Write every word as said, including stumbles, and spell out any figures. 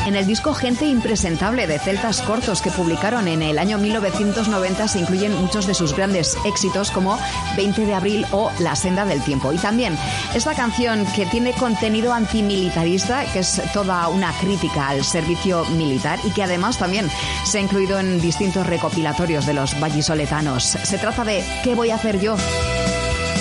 En el disco Gente Impresentable de Celtas Cortos, que publicaron en el año mil novecientos noventa, se incluyen muchos de sus grandes éxitos como veinte de abril o La senda del tiempo. Y también esta canción que tiene contenido antimilitarista, que es toda una crítica al servicio militar y que además también se ha incluido en distintos recopilatorios de los vallisoletanos. Se trata de ¿Qué voy a hacer yo?